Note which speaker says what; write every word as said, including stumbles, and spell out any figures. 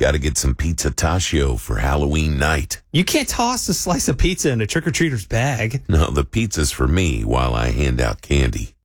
Speaker 1: Got to get some pizza taccio for Halloween night.
Speaker 2: You can't toss a slice of pizza in a trick-or-treater's bag.
Speaker 1: No, the pizza's for me while I hand out candy.